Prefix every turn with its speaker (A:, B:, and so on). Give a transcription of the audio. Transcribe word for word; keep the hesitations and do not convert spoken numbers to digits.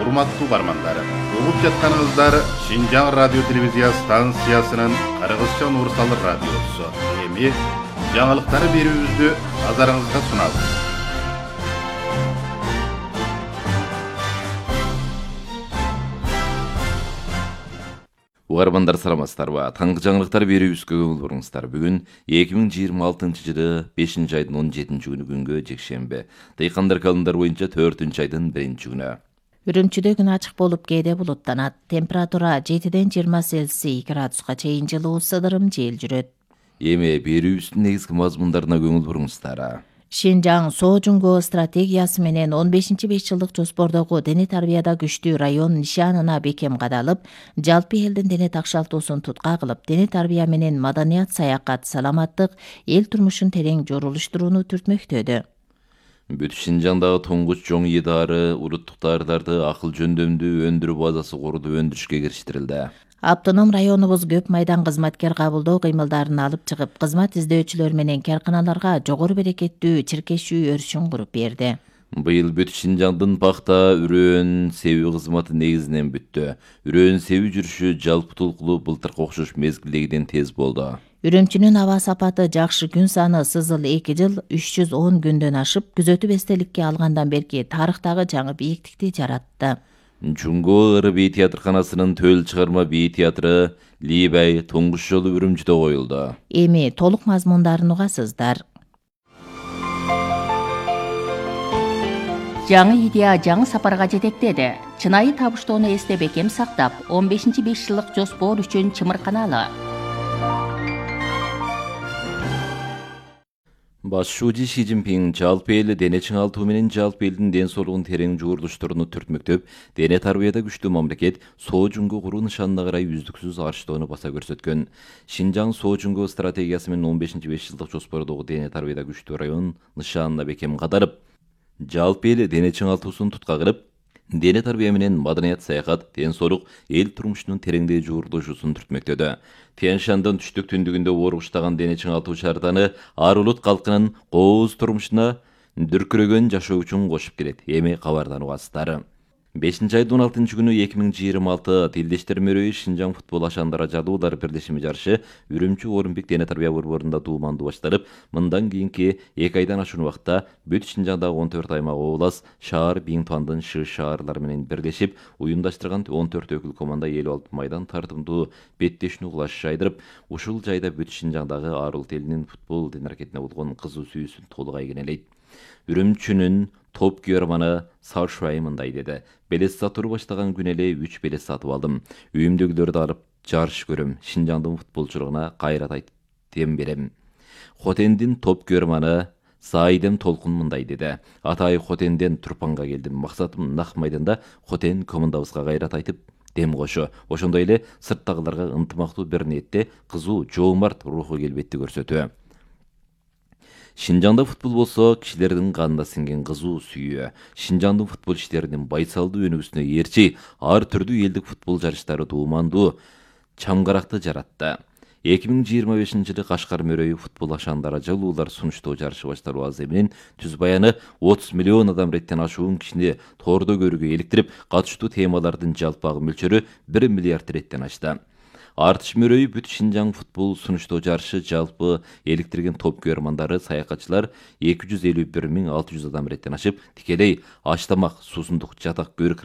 A: Урматтуу бармандар, угуп жатканыңыздар Шинжаң радио телевизия станциясынын Кыргызча Нурсал радиосу. Эми жаңылыктары берүүбүздү назарыңызга сунабыз.
B: Угармандар саламатсыздарбы? Таңкы жаңылыктар берүүбүзгө көңүл буруңуздар. Бүгүн эки миң жыйырма алтынчы жылы бешинчи айдын он жетинчи күнү күнгө жекшемби. Дыйкандар календар боюнча төртүнчү айдын биринчи күнү.
C: Үрүмчүдө күн ачык болуп кээде булуттанат. Температура жетиден жыйырма Цельсий градуска чейин жылуу сыдырым жел жүрөт.
B: Эми берүүбүздүн негизги мазмундарына көңүл буруңуздар.
C: Шинжаң Соо Жуңго стратегиясы менен он бешинчи беш жылдык жоспордогу дене тарбияда күчтүү район нишанына бекем кадалып, жалпы элдин дене такшалтуусун тутка кылып, дене тарбия менен маданият, саякат, саламаттык, эл турмушун терең жорулуштурууну түртмөктөдү.
B: Бүт Шинжаңдагы туңгуч жоң идары улуттук дардарды акыл жөндөмдүү өндүрүү базасы курууду өндүрүшкө кириштерилди.
C: Автоном районубуз көп майдан кызматкер кабылдоо кыймылдарын алып чыгып, кызмат издөөчүлөр менен карканаларга жогору берекеттүү чиркешүү өрүшүн куруп берди.
B: Быйыл бүт Шинжаңдын пахта, үрөөн, себүү кызматы негизинен бүттү. Үрөөн себүү жүрүшү жалпы толкулуу былтыркы окшош мезгилдегиден тез болду.
C: Үрөмчүнүн аба сапаты жакшы, күн саны сызыл эки жыл үч жүз он күндөн ашып, күзөтүп эстеликке алгандан берки тарыхтагы жаңы бийиктикти жаратты.
B: Жуңго ыры бий театрканасынын төл чыгарма бий театры Либай туңгуч жолу Үрүмчүдө коюлду.
C: Эми толук мазмундарын угасыздар.
D: Жаңы идея жаңы сапарга жетектеди. Чынайы табыштоону эсте бекем сактап, он бешинчи беш жылдык жоспор үчүн чымырканалы.
B: Башчы Ши Цзиньпин жалпы эл дене чыңалтуу менен жалпы элдин ден соолугун терең жуурулуштурууну түртмөктөп, дене тарбияда күчтүү мамлекет Соо Жуңго куруу нышанына карай үздүксүз арчтоону баса көрсөткөн. Шинжаң Соо Жуңго стратегиясы менен он бешинчи беш жылдык жоспордогу дене тарбияда күчтүү район нышанына бекем кадарып, жалпы эл дене чыңалтуусун тутка кылып, дене тарбия менен маданият, саякат, ден соолук, эл турмушунун тереңдей жуурулушуусун түртмөктөдү. Тянь-Шандын түштүк түндүгүндө оргуштаган дене чыңалтуу шаарданы ар улут калкынын кооз турмушуна дүркүрөгөн жашоо үчүн кошуп келет. Эми кабардан угасыздар. бешинчи айдын он алтынчы күнү эки миң жыйырма алты Тилдештер мерөйү Шинжаң футбол ашандара жадуулар бирлешими жарышы Үрүмчү Орунбек дене тарбия борборунда дуумандуу башталып, мындан кийинки эки айдан ашуун убакта бүт Шинжаңдагы он төрт аймак, облас, шаар, Биңтуандын шы шаарлары менен бирлешип уюмдаштырган он төрт өкүл команда эл алып майдан тартымдуу беттешүүнү кулаш жайдырып, ушул жайда бүт Шинжаңдагы ар улут элинин футбол дене аракетине болгон кызуу сүйүүсүн толук айгинелейт. Үрүмчүнүн топ күйөрманы Саушвай мындай деди. Белес сатууну баштаган күн эле үч белес сатып алдым. Үйүмдөгүлөрдү алып жарыш көрөм. Шинжаңдын футболчулугуна кайрат айтып берем. Хотендин топ күйөрманы Саидем Толкун мындай деди. Атай Хотенден Турпанга келдим. Максатым нак майданда Хотен командабызга кайрат айтып дем кошо. Ошондой эле сырттагыларга ынтымактуу бир ниетте кызуу жоомарт руху келбетти көрсөтүү. Шинжаңда футбол болсо кишилердин канына сиңген кызуу сүйүү. Шинжаңдын футбол иштеринин байсалдуу өнүгүүсүнө ээрчи ар түрдүү элдик футбол жарыштары дуумандуу чамгаракты жаратты. эки миң жыйырма бешинчи жылы Кашкар мөрөйү футбол ашандара жылуулар сунуштоо жарышы башталуу азы менен түз баяны отуз миллион адам реттен ашуун кишини тоордо көрүүгө иликтирип, катыштуу темалардын жалпагы мөлчөрү бир миллиард реттен ашты. Артыш мөрөйү бүт Шинжаң футбол сунуштоо жарышы жалпы эликтирген топ күйөрмандары, саякатчылар эки жүз элүү бир миң алты жүз адам реттен ашып, тикелей аш тамак, суусундук, жатак, көрүк